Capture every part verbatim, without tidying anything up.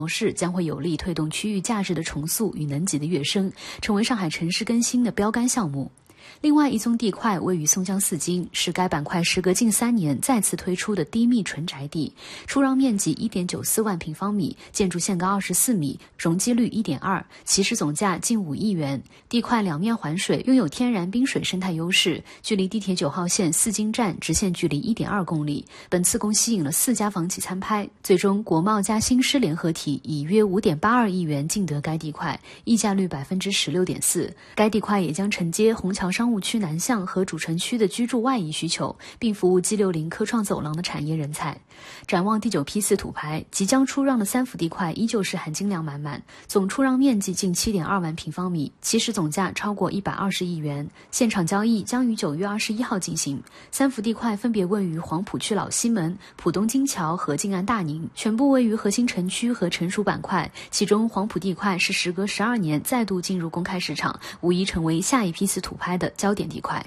模式将会有力推动区域价值的重塑与能级的跃升，成为上海城市更新的标杆项目。另外，一宗地块位于松江四金，是该板块时隔近三年再次推出的低密纯宅地，出让面积 一点九四万平方米，建筑线高二十四米，容积率 一点二， 起始总价近五亿元。地块两面环水，拥有天然滨水生态优势，距离地铁九号线四金站直线距离 一点二公里。本次共吸引了四家房企参拍，最终国贸加新诗联合体以约 五点八二亿元竞得该地块，溢价率 百分之十六点四。该地块也将承接虹桥商务区南向和主城区的居住外移需求，并服务 G六十 科创走廊的产业人才。展望第九批次土牌，即将出让的三幅地块依旧是含金量满满，总出让面积近 七点二万平方米，起始总价超过一百二十亿元。现场交易将于九月二十一号进行。三幅地块分别位于黄浦区老西门、浦东金桥和静安大宁，全部位于核心城区和成熟板块。其中黄浦地块是时隔十二年再度进入公开市场，无疑成为下一批次土拍的焦点地块。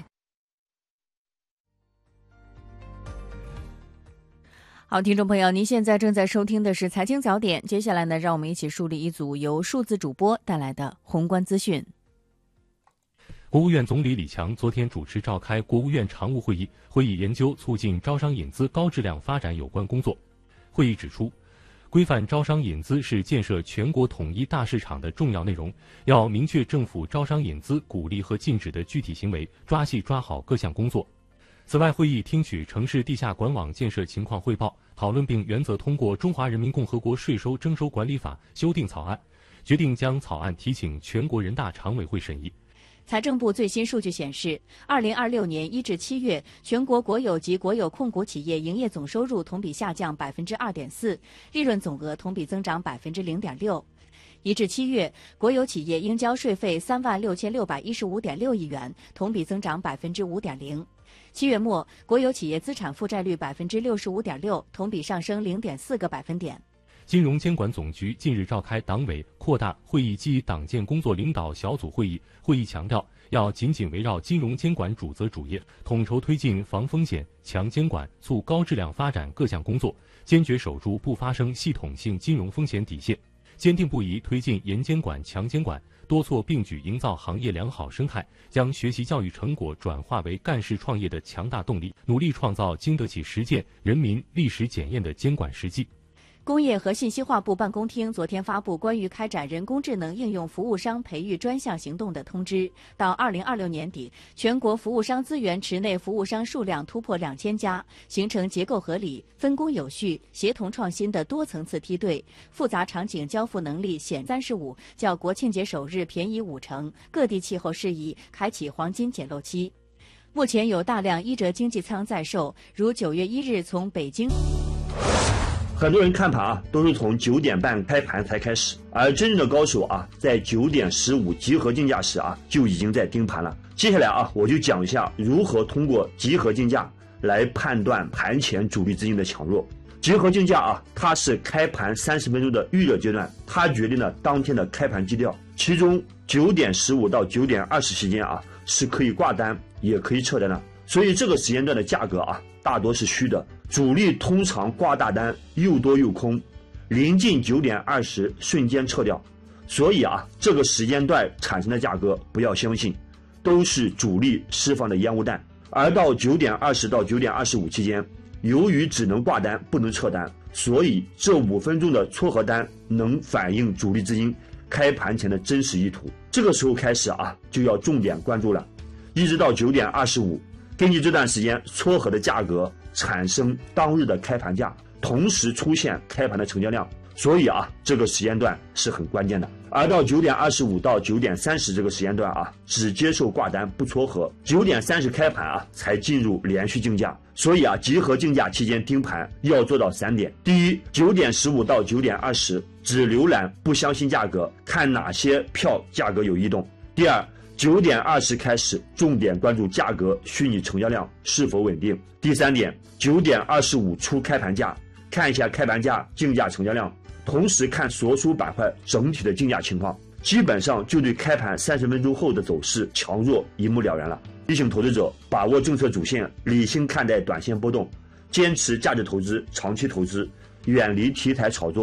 好，听众朋友，您现在正在收听的是财经早点，接下来呢，让我们一起梳理一组由数字主播带来的宏观资讯。 国务院总理李强昨天主持召开国务院常务会议，会议研究促进招商引资高质量发展有关工作。会议指出，规范招商引资是建设全国统一大市场的重要内容，要明确政府招商引资鼓励和禁止的具体行为，抓细抓好各项工作。此外，会议听取城市地下管网建设情况汇报，讨论并原则通过《中华人民共和国税收征收管理法》修订草案，决定将草案提请全国人大常委会审议。 财政部最新数据显示，二零二六年一至七月，全国国有及国有控股企业营业总收入同比下降百分之二点四，利润总额同比增长百分之零点六。一至七月，国有企业应交税费三万六千六百一十五点六亿元，同比增长百分之五点零。七月末，国有企业资产负债率百分之六十五点六，同比上升零点四个百分点。 金融监管总局近日召开党委扩大会议暨党建工作领导小组会议，会议强调，要紧紧围绕金融监管主责主业，统筹推进防风险、强监管、促高质量发展各项工作，坚决守住不发生系统性金融风险底线，坚定不移推进严监管、强监管，多措并举营造行业良好生态，将学习教育成果转化为干事创业的强大动力，努力创造经得起实践、人民历史检验的监管实际。 工业和信息化部办公厅昨天发布关于开展人工智能应用服务商培育专项行动的通知，到二零二六年底，全国服务商资源池内服务商数量突破两千家，形成结构合理、分工有序、协同创新的多层次梯队，复杂场景交付能力显三十五，较国庆节首日便宜五成，各地气候适宜，开启黄金捡漏期。目前有大量一折经济舱在售，如九月一日从北京。 很多人看盘啊，都是从九点半开盘才开始，而真正的高手啊，在九点十五集合竞价时啊，就已经在盯盘了。接下来啊，我就讲一下如何通过集合竞价来判断盘前主力资金的强弱。集合竞价啊，它是开盘三十分钟的预热阶段，它决定了当天的开盘基调。其中九点十五到九点二十期间啊，是可以挂单也可以撤单的，所以这个时间段的价格啊，大多是虚的。主力通常挂大单又多又空，临近九点二十瞬间撤掉，所以啊，这个时间段产生的价格不要相信，都是主力释放的烟雾弹。而到九点二十到九点二十五期间，由于只能挂单不能撤单，所以这五分钟的撮合单能反映主力资金开盘前的真实意图。这个时候开始啊，就要重点关注了，一直到九点二十五，根据这段时间撮合的价格产生当日的开盘价，同时出现开盘的成交量，所以啊，这个时间段是很关键的。而到九点二十五到九点三十这个时间段啊，只接受挂单不撮合，九点三十开盘啊才进入连续竞价。所以啊，集合竞价期间盯盘要做到三点：第一，九点十五到九点二十只浏览不相信价格，看哪些票价格有异动；第二，九点二十开始重点关注价格虚拟成交量是否稳定；第三点，九点二十五出开盘价，看一下开盘价、竞价成交量，同时看所属板块整体的竞价情况，基本上就对开盘三十分钟后的走势强弱一目了然了。提醒投资者把握政策主线，理性看待短线波动，坚持价值投资、长期投资，远离题材炒作，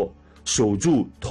守住